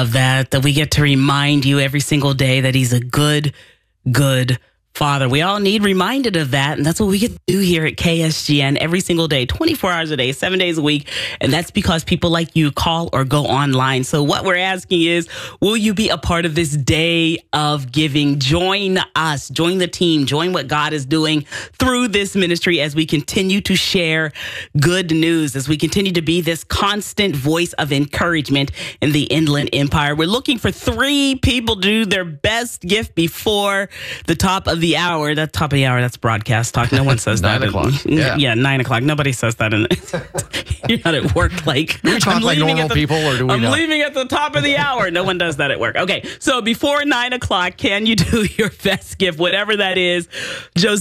love that we get to remind you every single day that he's a good Father. We all need reminded of that, and that's what we get to do here at KSGN every single day, 24 hours a day, 7 days a week, and that's because people like you call or go online. So what we're asking is, will you be a part of this day of giving? Join us, join the team, join what God is doing through this ministry as we continue to share good news, as we continue to be this constant voice of encouragement in the Inland Empire. We're looking for 3 people to do their best gift before the top of the hour. That top of the hour, that's broadcast talk. No one says that. 9 o'clock. Yeah, 9 o'clock. Nobody says that. You're not at work like... Do we talk like normal people, or do we I'm not? leaving at the top of the hour. No one does that at work. Okay, so before 9 o'clock, can you do your best gift, whatever that is? Jose